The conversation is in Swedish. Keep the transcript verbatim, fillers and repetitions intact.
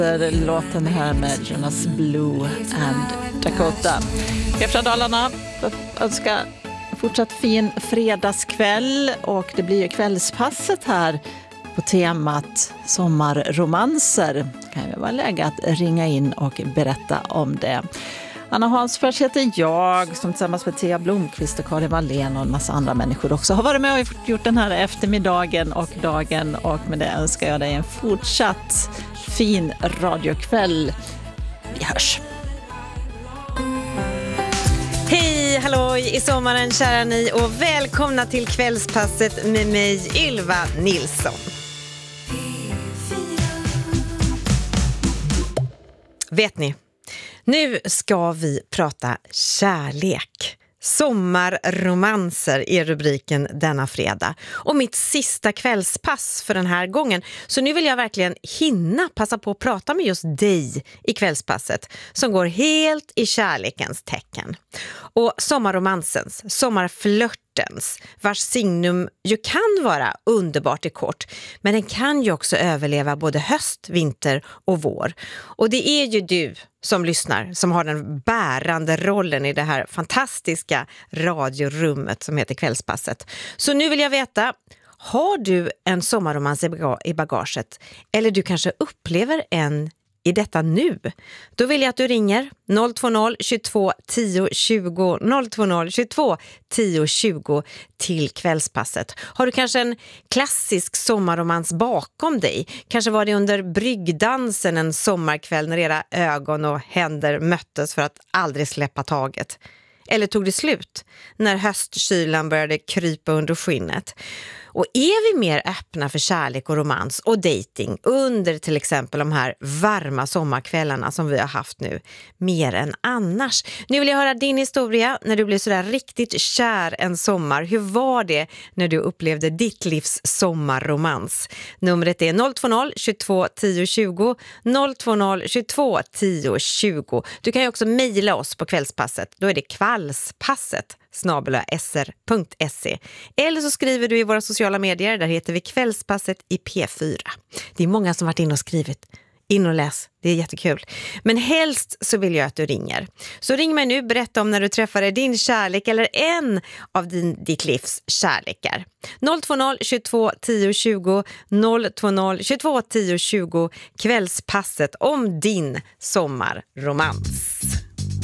Låten här med Jonas Blue and Dakota. Efter Dalarna önskar fortsatt fin fredagskväll, och det blir ju kvällspasset här på temat sommarromanser. Kan ju vara läge att ringa in och berätta om det. Anna Hansfors heter jag, som tillsammans med Thea Blomqvist och Karin Wallén och en massa andra människor också har varit med och gjort den här eftermiddagen och dagen, och med det önskar jag dig en fortsatt fin radiokväll. Vi hörs. Hej, halloj i sommaren kära ni, och välkomna till kvällspasset med mig Ylva Nilsson. Vet ni, nu ska vi prata kärlek. Sommarromanser är rubriken denna fredag. Och mitt sista kvällspass för den här gången. Så nu vill jag verkligen hinna passa på att prata med just dig i kvällspasset, som går helt i kärlekens tecken. Och sommarromansens, sommarflörtens, vars signum ju kan vara underbart i kort, men den kan ju också överleva både höst, vinter och vår. Och det är ju du som lyssnar som har den bärande rollen i det här fantastiska radiorummet som heter kvällspasset. Så nu vill jag veta, har du en sommarromans i bagaget, eller du kanske upplever en i detta nu? Då vill jag att du ringer noll två noll tjugotvå tio tjugo noll två noll tjugotvå tio tjugo till kvällspasset. Har du kanske en klassisk sommarromans bakom dig? Kanske var det under bryggdansen en sommarkväll när era ögon och händer möttes för att aldrig släppa taget. Eller tog det slut när höstkylan började krypa under skinnet? Och är vi mer öppna för kärlek och romans och dating under till exempel de här varma sommarkvällarna som vi har haft nu, mer än annars? Nu vill jag höra din historia när du blev sådär riktigt kär en sommar. Hur var det när du upplevde ditt livs sommarromans? Numret är noll två noll tjugotvå tio tjugo noll två noll tjugotvå tio tjugo. Du kan ju också mejla oss på kvällspasset. Då är det kvällspasset snabel-a s r punkt se. Eller så skriver du i våra sociala medier, där heter vi kvällspasset i P fyra. Det är många som varit in och skrivit. In och läs, det är jättekul. Men helst så vill jag att du ringer. Så ring mig nu, berätta om när du träffade din kärlek eller en av din, ditt livs kärlekar. noll två noll tjugotvå tio tjugo noll två noll tjugotvå tio tjugo, kvällspasset om din sommarromans.